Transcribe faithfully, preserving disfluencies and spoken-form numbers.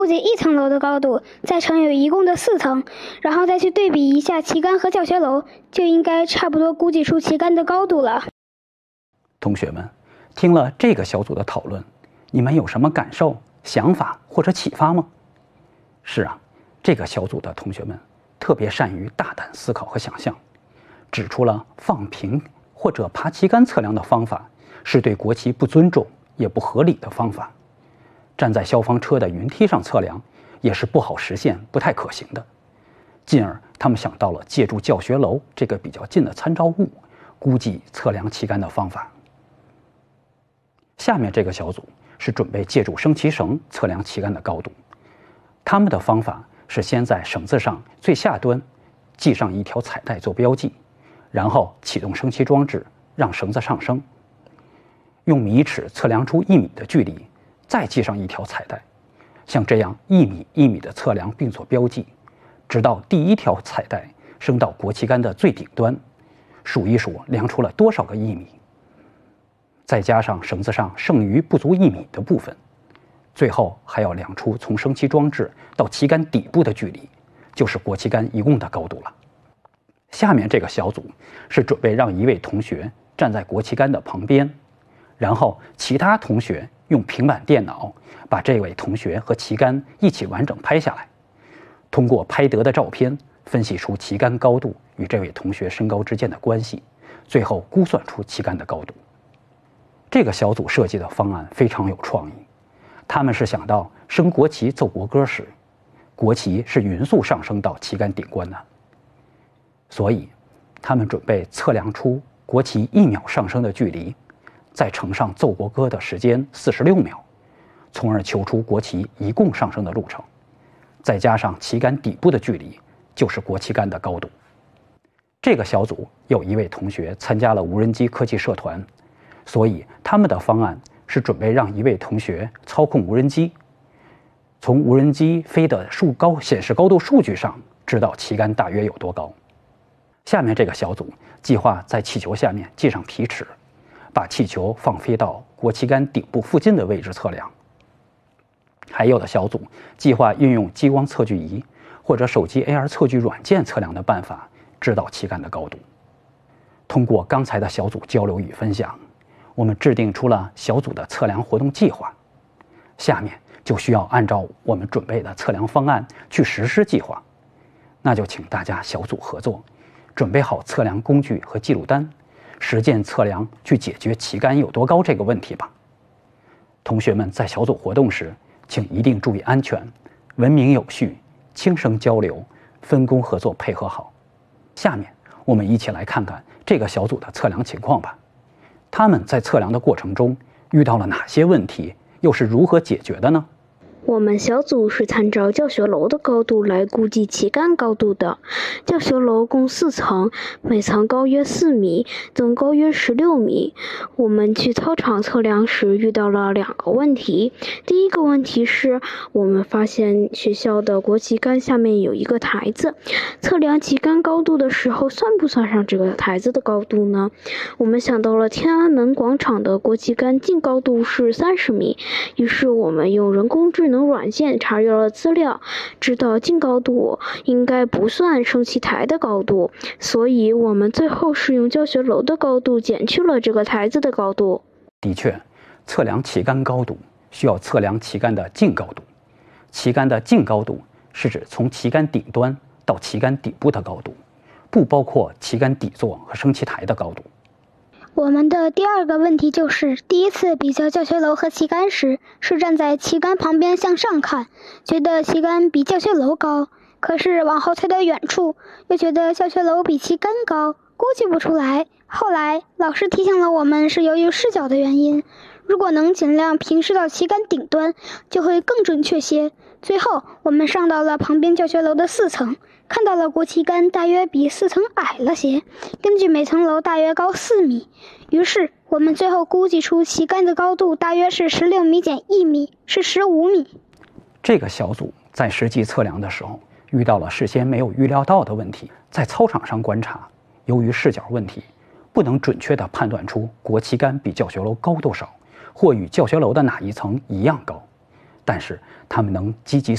估计一层楼的高度，再乘以一共的四层，然后再去对比一下旗杆和教学楼，就应该差不多估计出旗杆的高度了。 同学们，听了这个小组的讨论，你们有什么感受、想法或者启发吗？是啊，这个小组的同学们特别善于大胆思考和想象，指出了放平或者爬旗杆测量的方法是对国旗不尊重也不合理的方法。站在消防车的云梯上测量也是不好实现、不太可行的。进而，他们想到了借助教学楼这个比较近的参照物，估计测量旗杆的方法。下面这个小组是准备借助升旗绳测量旗杆的高度。他们的方法是先在绳子上最下端系上一条彩带做标记，然后启动升旗装置，让绳子上升，用米尺测量出一米的距离，再系上一条彩带，像这样一米一米的测量并做标记，直到第一条彩带升到国旗杆的最顶端，数一数量出了多少个一米，再加上绳子上剩余不足一米的部分，最后还要量出从升旗装置到旗杆底部的距离，就是国旗杆一共的高度了。下面这个小组是准备让一位同学站在国旗杆的旁边，然后其他同学用平板电脑把这位同学和旗杆一起完整拍下来，通过拍得的照片分析出旗杆高度与这位同学身高之间的关系，最后估算出旗杆的高度。这个小组设计的方案非常有创意，他们是想到升国旗奏国歌时，国旗是匀速上升到旗杆顶端的，所以他们准备测量出国旗一秒上升的距离，再乘上奏国歌的时间四十六秒，从而求出国旗一共上升的路程，再加上旗杆底部的距离，就是国旗杆的高度。这个小组有一位同学参加了无人机科技社团，所以他们的方案是准备让一位同学操控无人机，从无人机飞的数高显示高度数据上知道旗杆大约有多高。下面这个小组计划在气球下面系上皮尺，把气球放飞到国旗杆顶部附近的位置测量。还有的小组计划运用激光测距仪或者手机 A R 测距软件测量的办法，知道旗杆的高度。通过刚才的小组交流与分享，我们制定出了小组的测量活动计划。下面就需要按照我们准备的测量方案去实施计划。那就请大家小组合作，准备好测量工具和记录单，实践测量去解决旗杆有多高这个问题吧。同学们在小组活动时，请一定注意安全，文明有序，轻声交流，分工合作配合好。下面我们一起来看看这个小组的测量情况吧。他们在测量的过程中遇到了哪些问题，又是如何解决的呢？ 我们小组是参照教学楼的高度来估计旗杆高度的。教学楼共四层，每层高约四米，总高约十六米。我们去操场测量时遇到了两个问题。第一个问题是，我们发现学校的国旗杆下面有一个台子，测量旗杆高度的时候，算不算上这个台子的高度呢？我们想到了天安门广场的国旗杆净高度是三十米，于是我们用人工智能软件查阅了资料，知道净高度应该不算升旗台的高度，所以我们最后是用教学楼的高度减去了这个台子的高度。 的确，测量旗杆高度需要测量旗杆的净高度。旗杆的净高度是指从旗杆顶端到旗杆底部的高度，不包括旗杆底座和升旗台的高度。 我们的第二个问题就是，第一次比较教学楼和旗杆时，是站在旗杆旁边向上看，觉得旗杆比教学楼高，可是往后推到远处，又觉得教学楼比旗杆高，估计不出来。后来老师提醒了我们，是由于视角的原因，如果能尽量平视到旗杆顶端，就会更准确些。最后我们上到了旁边教学楼的四层，看到了国旗杆大约比四层矮了些，根据每层楼大约高四米，于是我们最后估计出旗杆的高度大约是十六米减一米，是十五米。 这个小组在实际测量的时候遇到了事先没有预料到的问题。在操场上观察，由于视角问题，不能准确地判断出国旗杆比教学楼高多少，或与教学楼的哪一层一样高，但是他们能积极